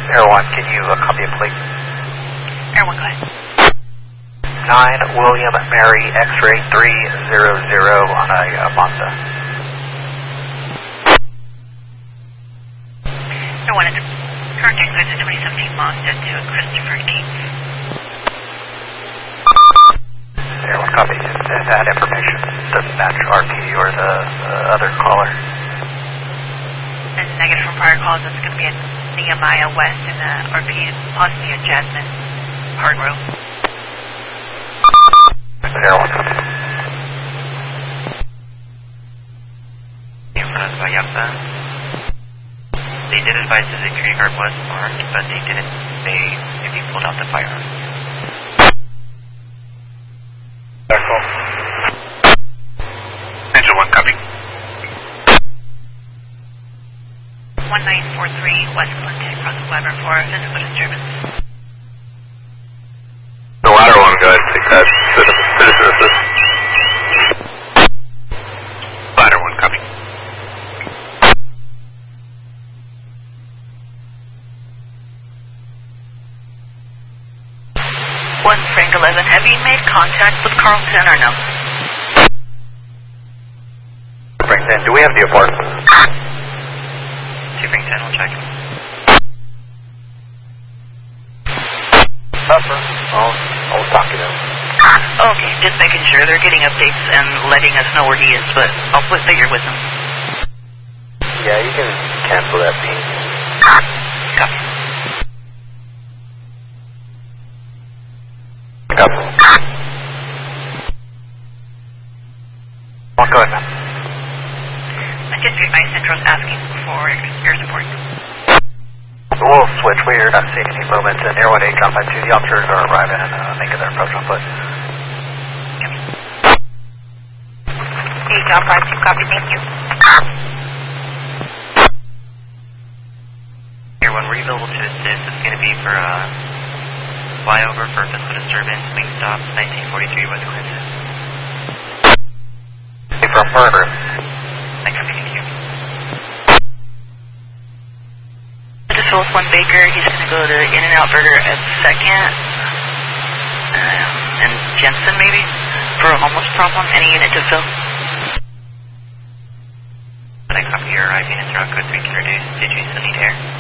Air 1, can you copy a plate? Air 1, go ahead. 9 William Mary X-ray 300 on a Mazda. Air 1, the current exit is 2017 Mazda to Christopher Gates. Air 1, copy. That information doesn't match RP or the other caller. And negative from prior calls, it's going to be a Nehemiah West and RP is possibly a Jasmine Hardrow. Air 1, copy. In front of Vallarta. They did advise the security guard was armed, but they didn't say if he pulled out the firearm. Echo. Engine 1, copy. 1943 West Clinton, across the Weber for physical disturbance. The latter one, go ahead and take that. Citizen assist. Latter 1, copy. One Frank 11, have you made contact with Carlton or no? Frank 10, do we have the apartment? 2 Frank 10, we'll check. Suffer. I'll talk to them. Okay, just making sure they're getting updates and letting us know where he is, but I'll put that you're with him. Yeah, you can cancel that beam. Copy. Copy. Well, go ahead, man. District 9 Central's asking for air support. We'll switch. We're not seeing any movement. And Air 1 8 Combat 2, the officers are arriving and making their approach on foot. Copy. 8 Combat 2, copy, thank you. Air 1, were you available to assist? It's going to be for flyover for physical disturbance, wing stop, 1943 West Clinton. From murder. I copy, thank you. Just Phyllis 1 Baker, he's going to go to In-N-Out Burger at 2nd. And Jensen, maybe, for a homeless problem. Any unit to fill? When I copy your arriving in Rock Code 3 can reduce, did you still need air?